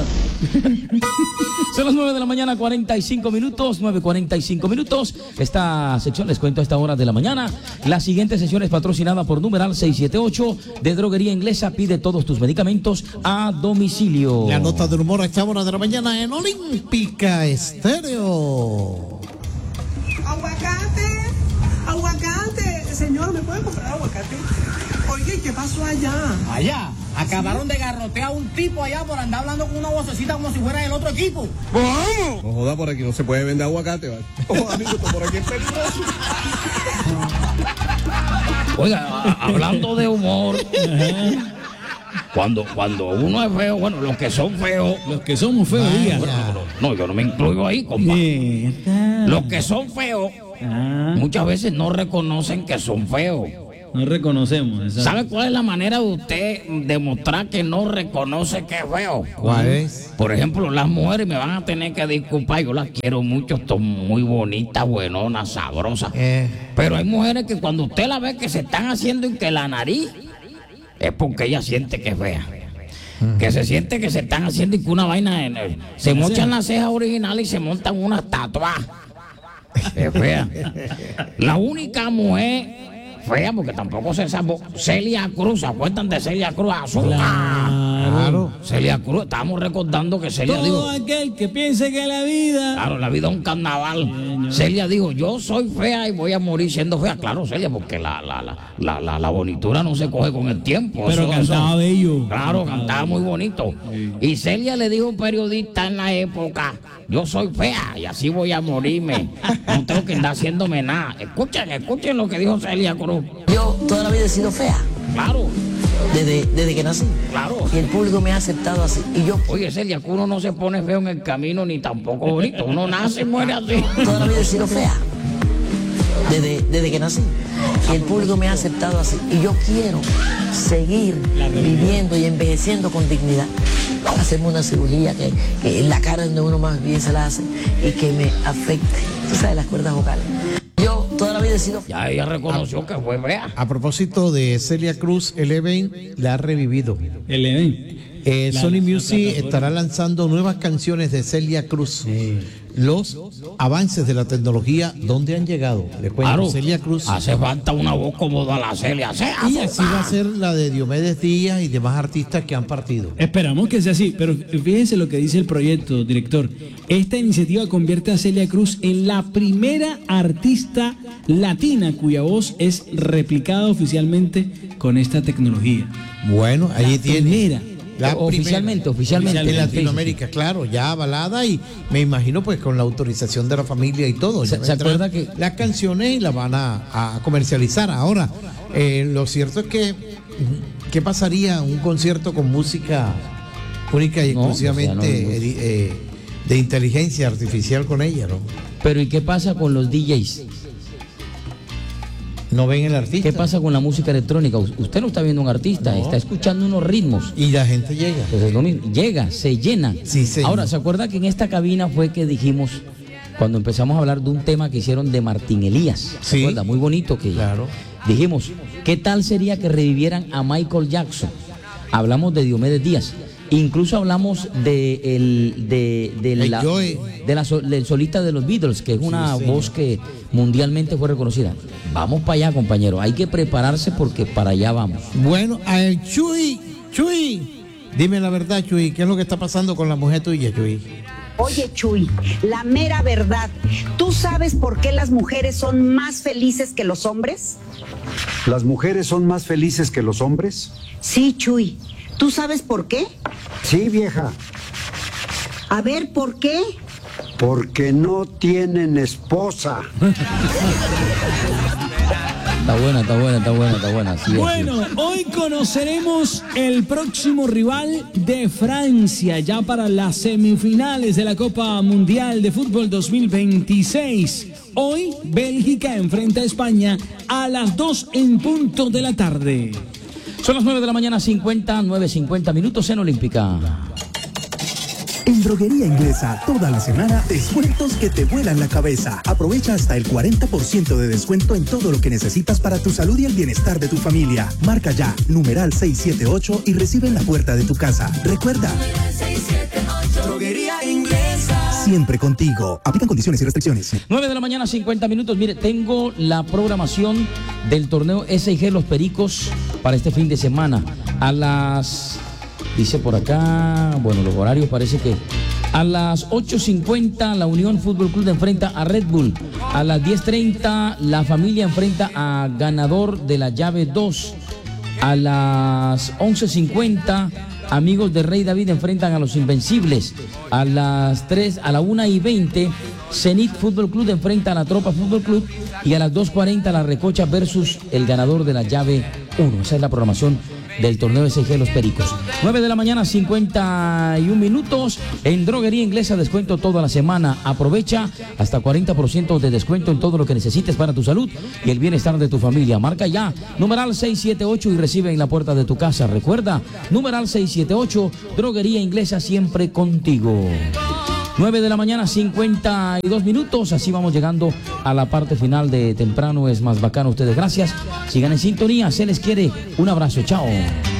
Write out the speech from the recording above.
Son las 9 de la mañana, 45 minutos, 9:45 minutos. Esta sección les cuento a esta hora de la mañana. La siguiente sesión es patrocinada por numeral 678 de Droguería Inglesa. Pide todos tus medicamentos a domicilio. La nota del humor a esta hora de la mañana en Olímpica Estéreo. Aguacate, aguacate. Señor, ¿me puede comprar aguacate? Oye, ¿qué pasó allá? Allá, acabaron de garrotear a un tipo allá por andar hablando con una vocecita como si fuera del otro equipo. ¡Vamos! No joda, por aquí no se puede vender aguacate, ¿vale? Oh, amigo, por aquí es peligroso. Oiga, hablando de humor, cuando uno es feo, bueno, los que son feos. Los que somos feos, diga. No, yo no me incluyo ahí, compadre. Los que son feos, muchas veces no reconocen que son feos. No reconocemos. Exacto. ¿Sabe cuál es la manera de usted demostrar que no reconoce que es feo? ¿Cuál es? Por ejemplo, las mujeres me van a tener que disculpar, yo las quiero mucho, son muy bonitas, buenonas, sabrosas. Pero hay mujeres que cuando usted la ve que se están haciendo y que la nariz, es porque ella siente que es fea. Que se siente que se están haciendo y que una vaina se mochan las cejas originales y se montan unas tatuajes. Es fea. La única mujer fea, porque tampoco se salvó, Celia Cruz. ¿Se acuerdan de Celia Cruz? ¡Azúcar! Claro. Celia Cruz, estábamos recordando que Celia Todo dijo... aquel que piense que la vida... Claro, la vida es un carnaval. Celia dijo, yo soy fea y voy a morir siendo fea. Claro, Celia, porque la bonitura no se coge con el tiempo. Pero cantaba bello. Claro, cantaba muy bonito. Y Celia le dijo a un periodista en la época, yo soy fea y así voy a morirme. No tengo que andar haciéndome nada. Escuchen lo que dijo Celia Cruz. Yo toda la vida he sido fea. Claro. Desde que nací. Claro. Y el público me ha aceptado así. Y yo... Oye, Celia, que uno no se pone feo en el camino ni tampoco bonito. Uno nace y muere así. Toda la vida he sido fea. Desde que nací. Y el público me ha aceptado así. Y yo quiero seguir viviendo y envejeciendo con dignidad. Hacerme una cirugía que en la cara donde uno más bien se la hace y que me afecte. Tú sabes, las cuerdas vocales. Yo toda la vida he sido... Ya ella reconoció que fue fea. A propósito de Celia Cruz, Eleven la ha revivido. Sony Music estará lanzando nuevas canciones de Celia Cruz. Sí. Los avances de la tecnología, ¿dónde han llegado? Le cuento, claro, Celia Cruz. Hace falta una voz como de la Celia. Y así va a ser la de Diomedes Díaz y demás artistas que han partido. Esperamos que sea así, pero fíjense lo que dice el proyecto, director. Esta iniciativa convierte a Celia Cruz en la primera artista latina cuya voz es replicada oficialmente con esta tecnología. Bueno, ahí tiene. Oficialmente. En Latinoamérica, claro, ya avalada y me imagino pues con la autorización de la familia y todo. ¿Se acuerda que las canciones las van a comercializar? Ahora, lo cierto es que, ¿qué pasaría un concierto con música única y exclusivamente de inteligencia artificial con ella, no? Pero ¿y qué pasa con los DJs? ¿No ven el artista? ¿Qué pasa con la música electrónica? Usted no está viendo un artista, está escuchando unos ritmos. Y la gente llega. Pues es lo mismo. Llega, se llena. Sí, ahora, ¿se acuerda que en esta cabina fue que dijimos, cuando empezamos a hablar de un tema que hicieron de Martín Elías? ¿Se acuerda? Muy bonito que claro. Dijimos, ¿qué tal sería que revivieran a Michael Jackson? Hablamos de Diomedes Díaz. Incluso hablamos del solista de los Beatles, que es una voz que mundialmente fue reconocida. Vamos para allá, compañero. Hay que prepararse porque para allá vamos. Bueno, Chuy, dime la verdad, Chuy, ¿qué es lo que está pasando con la mujer tuya, Chuy? Oye, Chuy, la mera verdad, ¿tú sabes por qué las mujeres son más felices que los hombres? ¿Las mujeres son más felices que los hombres? Sí, Chuy. ¿Tú sabes por qué? Sí, vieja. A ver, ¿por qué? Porque no tienen esposa. Está buena. Sí, bueno, hoy conoceremos el próximo rival de Francia, ya para las semifinales de la Copa Mundial de Fútbol 2026. Hoy, Bélgica enfrenta a España a las 2 en punto de la tarde. Son las 9 de la mañana, 9:50 minutos en Olímpica. En Droguería Inglesa, toda la semana, descuentos que te vuelan la cabeza. Aprovecha hasta el 40% de descuento en todo lo que necesitas para tu salud y el bienestar de tu familia. Marca ya, numeral 678 y recibe en la puerta de tu casa. Recuerda. 678. Droguería Inglesa. Siempre contigo. Aplican condiciones y restricciones. 9 de la mañana, 50 minutos. Mire, tengo la programación del torneo SIG Los Pericos para este fin de semana. A las... Dice por acá... Bueno, los horarios parece que... A las 8:50 la Unión Fútbol Club enfrenta a Red Bull. A las 10:30 la Familia enfrenta a ganador de la llave 2. A las 11:50 Amigos de Rey David enfrentan a los Invencibles. A las 1:20 Zenit Fútbol Club enfrenta a la Tropa Fútbol Club. Y a las 2:40 la Recocha versus el ganador de la llave 1. Esa es la programación del torneo SG Los Pericos. 9 de la mañana, 51 minutos. En Droguería Inglesa, descuento toda la semana. Aprovecha hasta 40% de descuento en todo lo que necesites para tu salud y el bienestar de tu familia. Marca ya, numeral 678 y recibe en la puerta de tu casa. Recuerda, numeral 678, Droguería Inglesa, siempre contigo. 9 de la mañana, 52 minutos. Así vamos llegando a la parte final de Temprano es Más Bacano. Ustedes, gracias. Sigan en sintonía. Se les quiere. Un abrazo. Chao.